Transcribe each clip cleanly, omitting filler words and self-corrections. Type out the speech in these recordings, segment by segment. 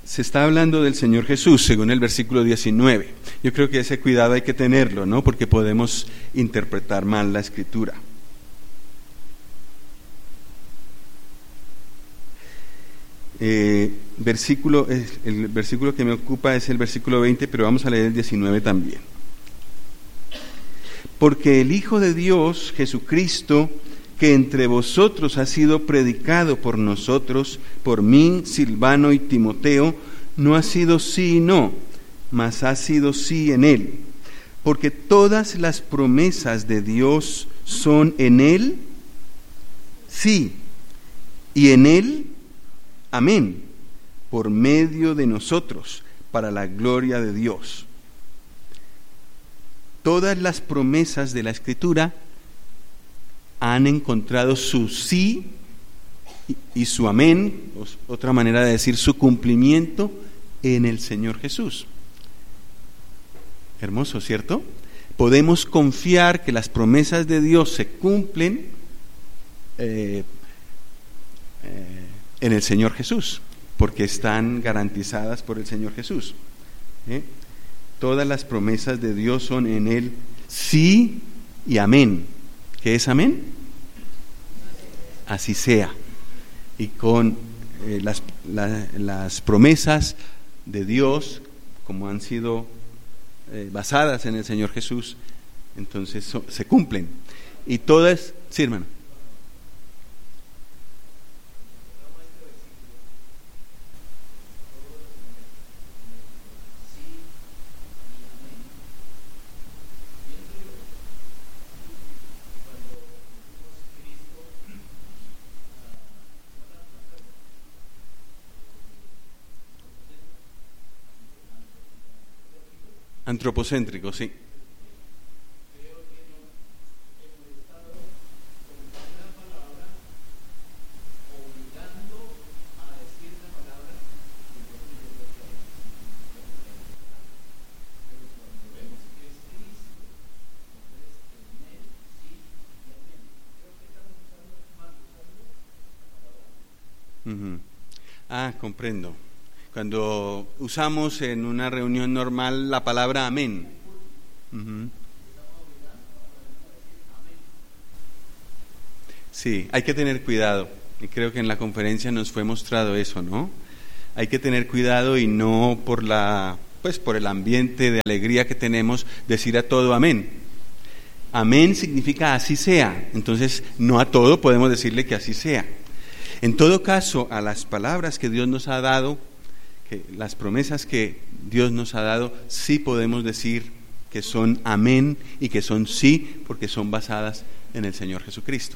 se está hablando del Señor Jesús, según el versículo 19. Yo creo que ese cuidado hay que tenerlo, ¿no? Porque podemos interpretar mal la Escritura. El versículo que me ocupa es el versículo 20, pero vamos a leer el 19 también. Porque el Hijo de Dios, Jesucristo, que entre vosotros ha sido predicado por nosotros, por mí, Silvano y Timoteo, no ha sido sí y no, mas ha sido sí en Él. Porque todas las promesas de Dios son en Él, sí, y en Él, amén, por medio de nosotros, para la gloria de Dios. Todas las promesas de la Escritura han encontrado su sí y su amén, otra manera de decir su cumplimiento, en el Señor Jesús. Hermoso, ¿cierto? Podemos confiar que las promesas de Dios se cumplen en el Señor Jesús, porque están garantizadas por el Señor Jesús. Todas las promesas de Dios son en Él sí y amén. ¿Qué es amén? Así sea. Y con las promesas de Dios, como han sido basadas en el Señor Jesús, entonces se cumplen. Y todas, sí, hermano. Antropocéntrico, sí. Comprendo. Cuando usamos en una reunión normal la palabra amén. Sí, hay que tener cuidado. Y creo que en la conferencia nos fue mostrado eso, ¿no? Hay que tener cuidado y no por el ambiente de alegría que tenemos, decir a todo amén. Amén significa así sea. Entonces, no a todo podemos decirle que así sea. En todo caso, a las palabras que Dios nos ha dado, las promesas que Dios nos ha dado, sí podemos decir que son amén y que son sí, porque son basadas en el Señor Jesucristo.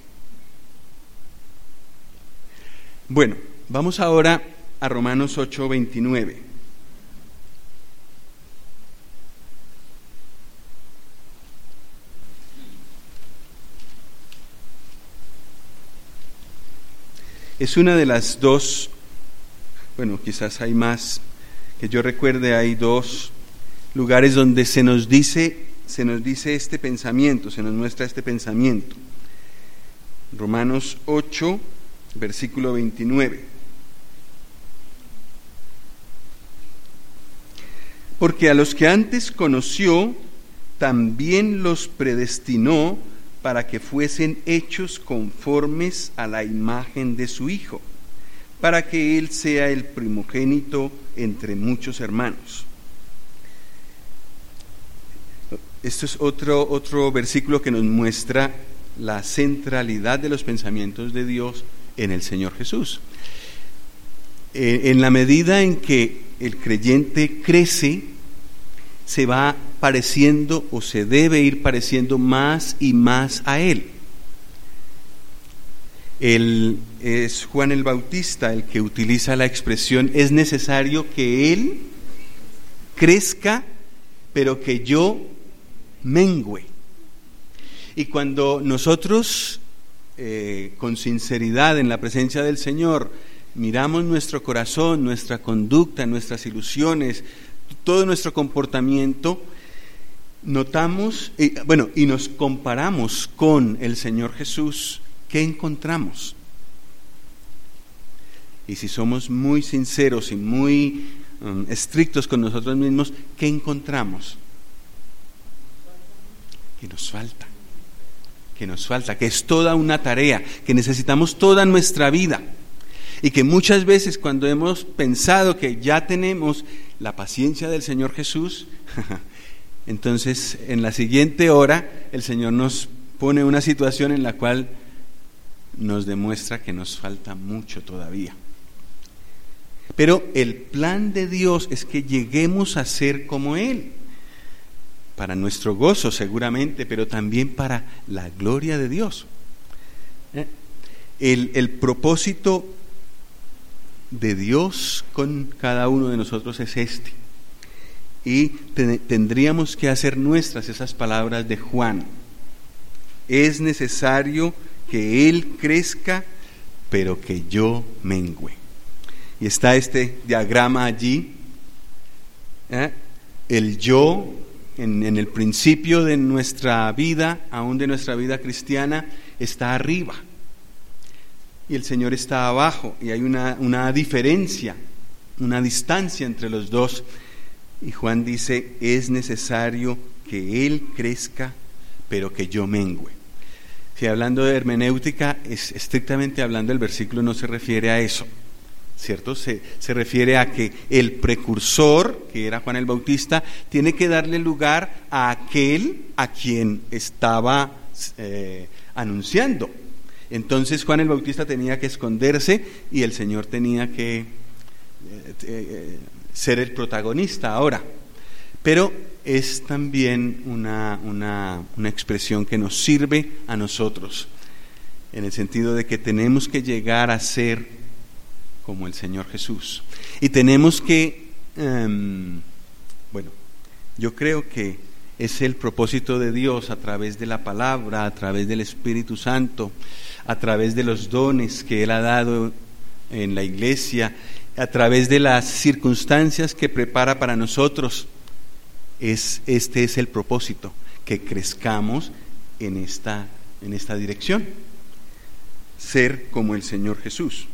Bueno, vamos ahora a Romanos 8:29. Es una de las dos, bueno, quizás hay más, que yo recuerde, hay dos lugares donde se nos dice este pensamiento, se nos muestra este pensamiento. Romanos 8, versículo 29. Porque a los que antes conoció, también los predestinó para que fuesen hechos conformes a la imagen de su Hijo, para que Él sea el primogénito entre muchos hermanos. Esto es otro versículo que nos muestra la centralidad de los pensamientos de Dios en el Señor Jesús. En la medida en que el creyente crece, se va pareciendo o se debe ir pareciendo más y más a Él. Es Juan el Bautista el que utiliza la expresión: es necesario que Él crezca, pero que yo mengüe. Y cuando nosotros con sinceridad en la presencia del Señor miramos nuestro corazón, nuestra conducta, nuestras ilusiones, todo nuestro comportamiento, notamos, y nos comparamos con el Señor Jesús, ¿qué encontramos? Y si somos muy sinceros y muy estrictos con nosotros mismos, ¿qué encontramos? Que nos falta, que es toda una tarea, que necesitamos toda nuestra vida. Y que muchas veces cuando hemos pensado que ya tenemos la paciencia del Señor Jesús, entonces en la siguiente hora el Señor nos pone una situación en la cual nos demuestra que nos falta mucho todavía. Pero el plan de Dios es que lleguemos a ser como Él, para nuestro gozo seguramente, pero también para la gloria de Dios. El propósito de Dios con cada uno de nosotros es este. Y tendríamos que hacer nuestras esas palabras de Juan. Es necesario que Él crezca, pero que yo mengüe. Y está este diagrama allí. El yo, en el principio de nuestra vida, aún de nuestra vida cristiana, está arriba. Y el Señor está abajo, y hay una diferencia, una distancia entre los dos. Y Juan dice, es necesario que Él crezca, pero que yo mengüe. Si hablando de hermenéutica, estrictamente hablando, el versículo no se refiere a eso, ¿cierto? Se refiere a que el precursor, que era Juan el Bautista, tiene que darle lugar a aquel a quien estaba anunciando. Entonces Juan el Bautista tenía que esconderse y el Señor tenía que ser el protagonista ahora. Pero es también una expresión que nos sirve a nosotros, en el sentido de que tenemos que llegar a ser como el Señor Jesús. Y tenemos que, yo creo que es el propósito de Dios a través de la palabra, a través del Espíritu Santo, a través de los dones que Él ha dado en la iglesia, a través de las circunstancias que prepara para nosotros. Este es el propósito, que crezcamos en esta dirección, ser como el Señor Jesús.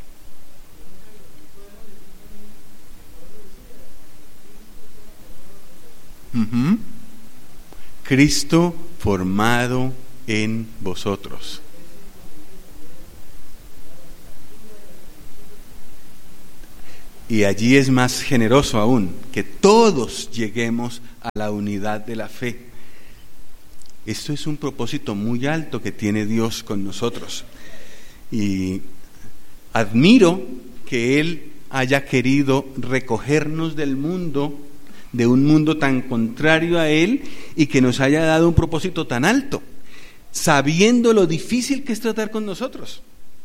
Cristo formado en vosotros. Y allí es más generoso aún, que todos lleguemos a la unidad de la fe. Esto es un propósito muy alto que tiene Dios con nosotros. Y admiro que Él haya querido recogernos del mundo, de un mundo tan contrario a Él, y que nos haya dado un propósito tan alto, sabiendo lo difícil que es tratar con nosotros.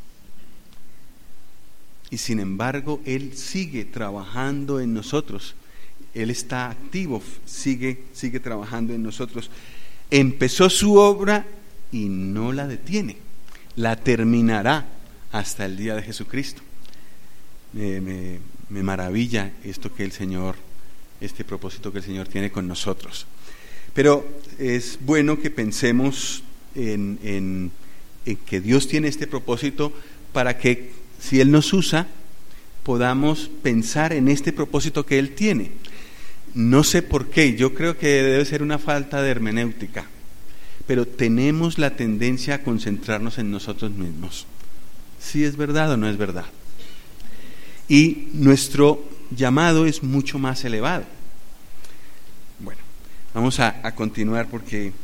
Y sin embargo, Él sigue trabajando en nosotros. Él está activo, sigue trabajando en nosotros. Empezó su obra y no la detiene. La terminará hasta el día de Jesucristo. Me maravilla esto que el Señor, este propósito que el Señor tiene con nosotros. Pero es bueno que pensemos en que Dios tiene este propósito para que, si Él nos usa, podamos pensar en este propósito que Él tiene. No sé por qué, yo creo que debe ser una falta de hermenéutica, pero tenemos la tendencia a concentrarnos en nosotros mismos. ¿Sí es verdad o no es verdad? Y nuestro llamado es mucho más elevado. Bueno, vamos a continuar porque,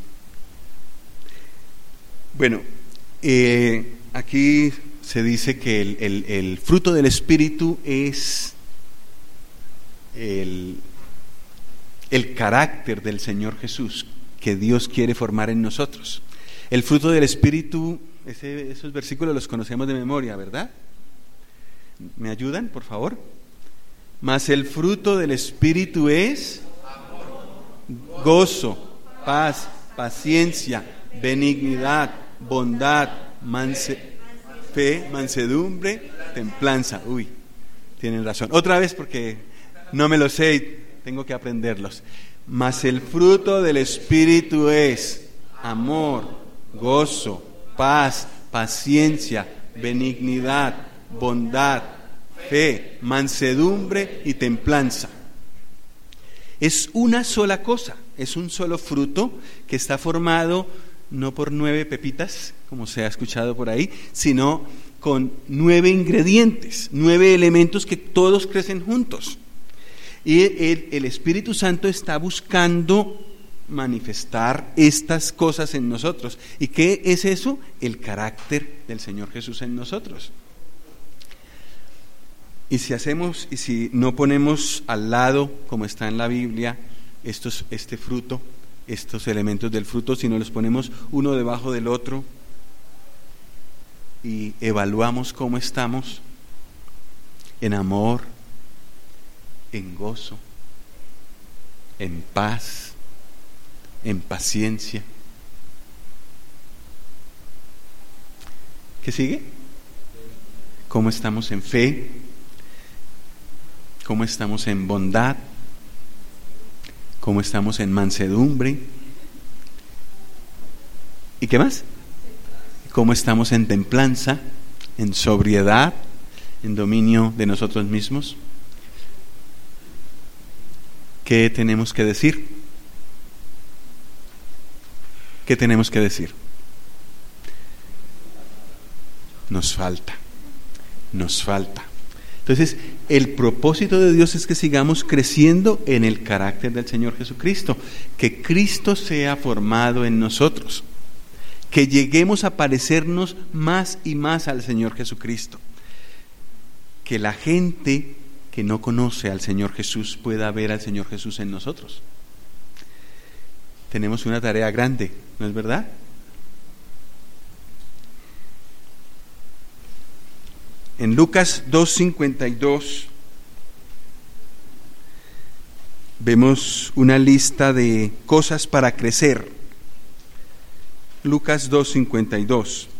aquí se dice que el fruto del Espíritu es el carácter del Señor Jesús que Dios quiere formar en nosotros. El fruto del Espíritu, esos versículos los conocemos de memoria, ¿verdad? ¿Me ayudan, por favor? Mas el fruto del Espíritu es gozo, paz, paciencia, benignidad, bondad, fe, mansedumbre, templanza. Uy, tienen razón. Otra vez porque no me lo sé y tengo que aprenderlos. Mas el fruto del Espíritu es amor, gozo, paz, paciencia, benignidad, bondad, Fe, mansedumbre y templanza. Es una sola cosa, es un solo fruto que está formado no por 9 pepitas, como se ha escuchado por ahí, sino con 9 ingredientes, 9 elementos que todos crecen juntos. Y el Espíritu Santo está buscando manifestar estas cosas en nosotros. ¿Y qué es eso? El carácter del Señor Jesús en nosotros. Y si no ponemos al lado, como está en la Biblia, este fruto, estos elementos del fruto, sino los ponemos uno debajo del otro y evaluamos cómo estamos en amor, en gozo, en paz, en paciencia. ¿Qué sigue? ¿Cómo estamos en fe? ¿Cómo estamos en bondad? ¿Cómo estamos en mansedumbre? ¿Y qué más? ¿Cómo estamos en templanza, en sobriedad, en dominio de nosotros mismos? ¿Qué tenemos que decir? ¿Qué tenemos que decir? Nos falta. Entonces, el propósito de Dios es que sigamos creciendo en el carácter del Señor Jesucristo, que Cristo sea formado en nosotros, que lleguemos a parecernos más y más al Señor Jesucristo, que la gente que no conoce al Señor Jesús pueda ver al Señor Jesús en nosotros. Tenemos una tarea grande, ¿no es verdad? En Lucas 2:52 vemos una lista de cosas para crecer. Lucas 2:52.